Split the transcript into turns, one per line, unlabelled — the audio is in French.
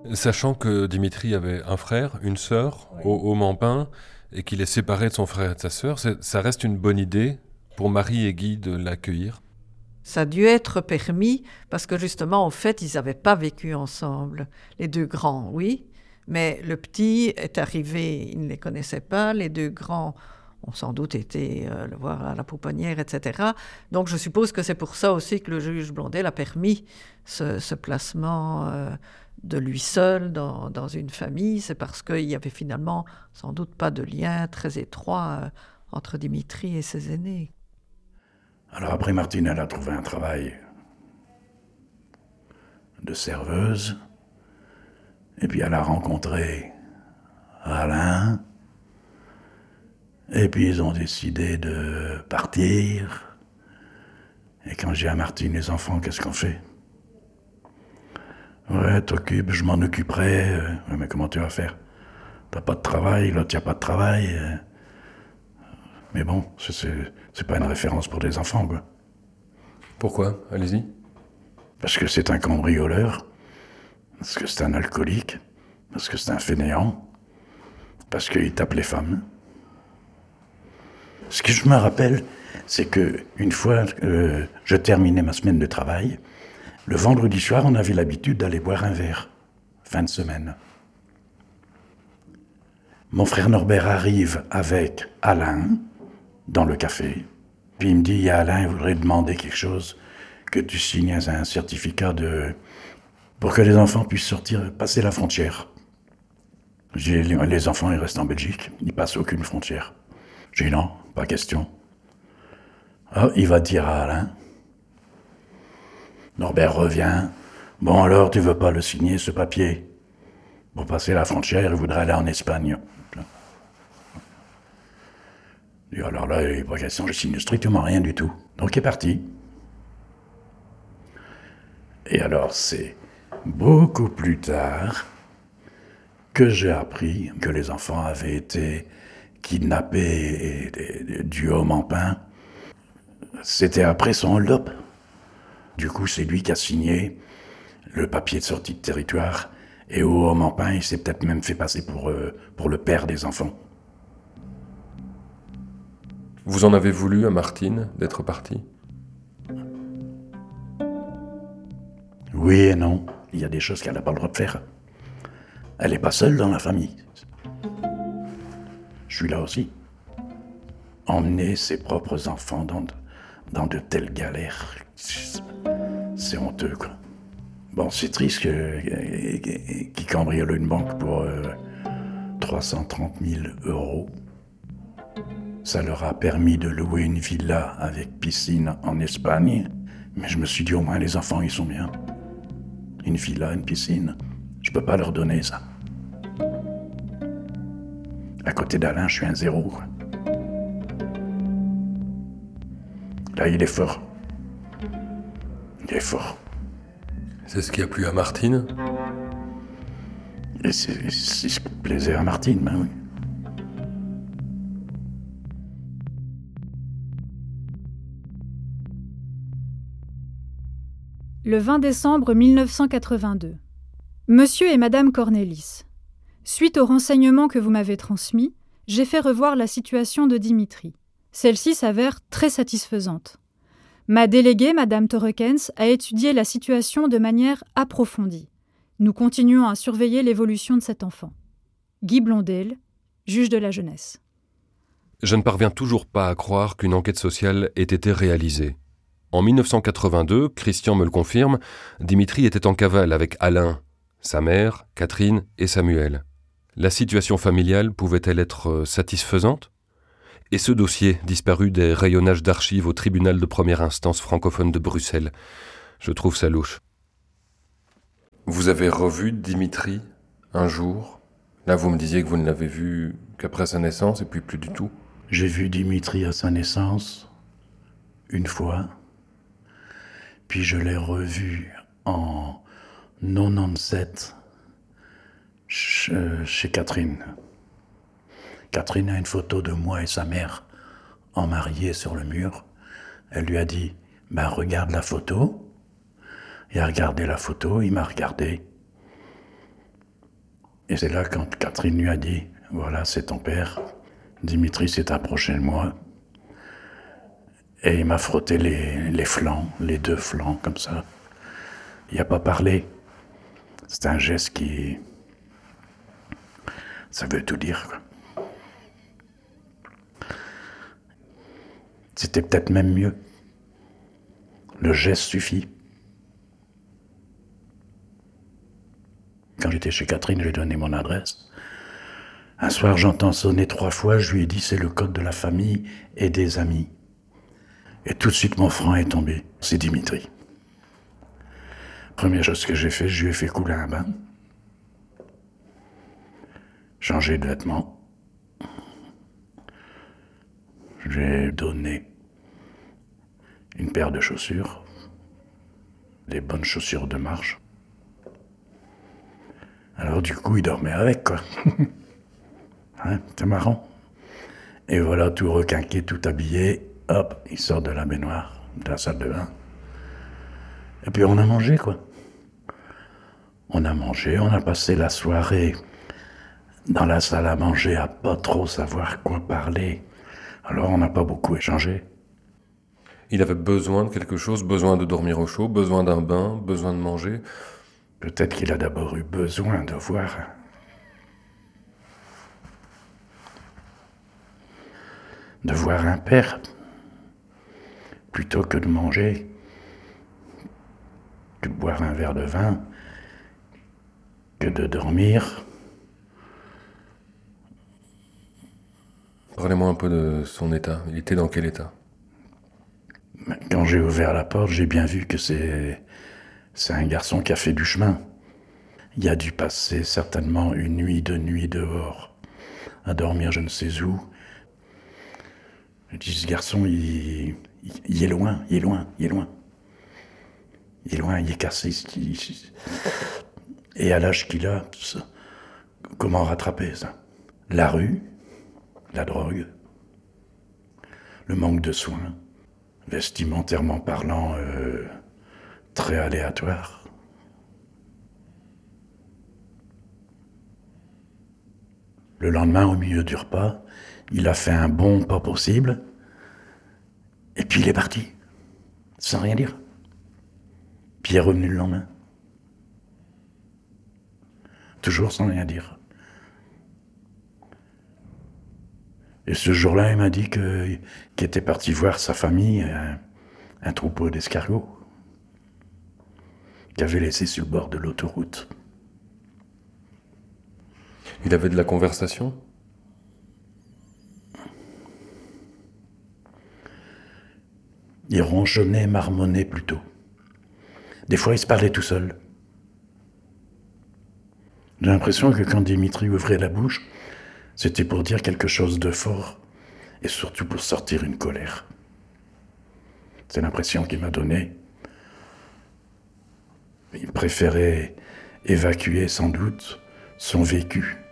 Sachant que Dimitri avait un frère, une sœur, au Mampin, et qu'il est séparé de son frère et de sa sœur, ça reste une bonne idée pour Marie et Guy de l'accueillir.
Ça a dû être permis parce que justement, en fait, ils n'avaient pas vécu ensemble. Les deux grands, oui, mais le petit est arrivé, il ne les connaissait pas. Les deux grands ont sans doute été le voir à la pouponnière, etc. Donc je suppose que c'est pour ça aussi que le juge Blondel a permis ce placement de lui seul dans une famille. C'est parce qu'il n'y avait finalement sans doute pas de lien très étroit entre Dimitri et ses aînés.
Alors après, Martine, elle a trouvé un travail de serveuse. Et puis elle a rencontré Alain. Et puis ils ont décidé de partir. Et quand j'ai à Martine, les enfants, qu'est-ce qu'on fait? Ouais, t'occupes, je m'en occuperai. Ouais, mais comment tu vas faire? T'as pas de travail, l'autre y a pas de travail. Mais bon, c'est pas une référence pour des enfants, quoi.
Pourquoi? Allez-y.
Parce que c'est un cambrioleur, parce que c'est un alcoolique, parce que c'est un fainéant, parce qu'il tape les femmes. Ce que je me rappelle, c'est que une fois je terminais ma semaine de travail, le vendredi soir, on avait l'habitude d'aller boire un verre, fin de semaine. Mon frère Norbert arrive avec Alain dans le café, puis il me dit, il y a Alain, il voudrait demander quelque chose, que tu signes un certificat pour que les enfants puissent sortir, passer la frontière. J'ai dit, les enfants, ils restent en Belgique, ils passent aucune frontière. J'ai dit non, pas question. Ah, il va dire à Alain. Norbert revient. Bon alors, tu veux pas le signer, ce papier? Pour passer la frontière, il voudrait aller en Espagne. Et alors là, il n'est pas question, je signe strictement rien du tout. Donc il est parti. Et alors, c'est beaucoup plus tard que j'ai appris que les enfants avaient été kidnappés du Haut-Mampin. C'était après son hold-up. Du coup, c'est lui qui a signé le papier de sortie de territoire. Et au Haut-Mampin, il s'est peut-être même fait passer pour le père des enfants.
Vous en avez voulu à Martine d'être partie?
Oui et non. Il y a des choses qu'elle n'a pas le droit de faire. Elle n'est pas seule dans la famille. Je suis là aussi. Emmener ses propres enfants dans de telles galères, c'est honteux, quoi. Bon, c'est triste qu'ils cambriolent une banque pour 330 000 €. Ça leur a permis de louer une villa avec piscine en Espagne. Mais je me suis dit, au moins, les enfants, ils sont bien. Une villa, une piscine, je peux pas leur donner ça. À côté d'Alain, je suis un zéro, quoi. Là, il est fort. Il est fort.
C'est ce qui a plu à Martine?
Et c'est ce qui plaisait à Martine, ben oui.
Le 20 décembre 1982. Monsieur et Madame Cornelis, suite aux renseignements que vous m'avez transmis, j'ai fait revoir la situation de Dimitri. Celle-ci s'avère très satisfaisante. Ma déléguée, Madame Torrekens, a étudié la situation de manière approfondie. Nous continuons à surveiller l'évolution de cet enfant. Guy Blondel, juge de la jeunesse.
Je ne parviens toujours pas à croire qu'une enquête sociale ait été réalisée. En 1982, Christian me le confirme, Dimitri était en cavale avec Alain, sa mère, Catherine et Samuel. La situation familiale pouvait-elle être satisfaisante? Et ce dossier, disparu des rayonnages d'archives au tribunal de première instance francophone de Bruxelles, je trouve ça louche. Vous avez revu Dimitri un jour? Là, vous me disiez que vous ne l'avez vu qu'après sa naissance et puis plus du tout.
J'ai vu Dimitri à sa naissance, une fois. Puis je l'ai revu en 97 chez Catherine. Catherine a une photo de moi et sa mère en mariés sur le mur. Elle lui a dit, regarde la photo. Il a regardé la photo, il m'a regardé. Et c'est là quand Catherine lui a dit, voilà, c'est ton père. Dimitri s'est approché de moi. Et il m'a frotté les flancs, les 2 flancs, comme ça. Il n'a pas parlé. C'est un geste qui... Ça veut tout dire, quoi. C'était peut-être même mieux. Le geste suffit. Quand j'étais chez Catherine, j'ai donné mon adresse. Un soir, j'entends sonner 3 fois, je lui ai dit, c'est le code de la famille et des amis. Et tout de suite, mon franc est tombé. C'est Dimitri. Première chose que j'ai fait, je lui ai fait couler un bain. Changer de vêtements. J'ai donné une paire de chaussures. Des bonnes chaussures de marche. Alors du coup, il dormait avec, quoi. Hein, c'est marrant. Et voilà, tout requinqué, tout habillé. Hop, il sort de la baignoire, de la salle de bain. Et puis on a mangé, quoi. On a mangé, on a passé la soirée dans la salle à manger à pas trop savoir quoi parler. Alors on n'a pas beaucoup échangé.
Il avait besoin de quelque chose, besoin de dormir au chaud, besoin d'un bain, besoin de manger.
Peut-être qu'il a d'abord eu besoin de voir un père, plutôt que de manger, que de boire un verre de vin, que de dormir.
Parlez-moi un peu de son état. Il était dans quel état?
Quand j'ai ouvert la porte, j'ai bien vu que c'est un garçon qui a fait du chemin. Il a dû passer certainement une nuit, 2 nuits dehors, à dormir je ne sais où. Je dis, ce garçon, il est loin, il est loin, il est loin. Il est loin, il est cassé. Et à l'âge qu'il a, comment rattraper ça? La rue, la drogue, le manque de soins, vestimentairement parlant, très aléatoire. Le lendemain, au milieu du repas, il a fait un bond pas possible, et puis il est parti, sans rien dire. Puis il est revenu le lendemain. Toujours sans rien dire. Et ce jour-là, il m'a dit qu'il était parti voir sa famille, un troupeau d'escargots, qu'il avait laissé sur le bord de l'autoroute.
Il avait de la conversation?
Il ronchonnait, marmonnait plutôt. Des fois, il se parlait tout seul. J'ai l'impression que quand Dimitri ouvrait la bouche, c'était pour dire quelque chose de fort et surtout pour sortir une colère. C'est l'impression qu'il m'a donnée. Il préférait évacuer sans doute son vécu